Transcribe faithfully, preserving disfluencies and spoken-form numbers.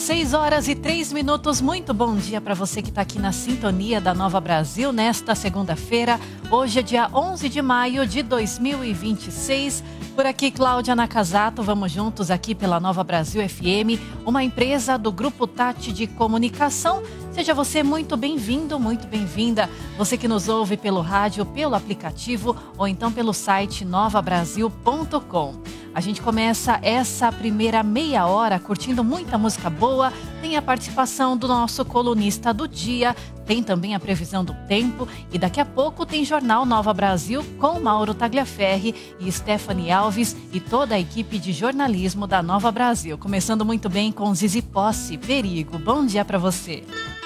seis horas e três minutos, muito bom dia para você que está aqui na sintonia da Nova Brasil nesta segunda-feira. Hoje é dia onze de maio de dois mil e vinte e seis. Por aqui, Cláudia Nakazato, vamos juntos aqui pela Nova Brasil F M, uma empresa do Grupo Tati de Comunicação. Seja você muito bem-vindo, muito bem-vinda. Você que nos ouve pelo rádio, pelo aplicativo ou então pelo site nova brasil ponto com. A gente começa essa primeira meia hora curtindo muita música boa. Tem a participação do nosso colunista do dia, tem também a previsão do tempo e daqui a pouco tem Jornal Nova Brasil com Mauro Tagliaferri e Stephanie Alves e toda a equipe de jornalismo da Nova Brasil. Começando muito bem com Zizi Posse, Perigo. Bom dia para você.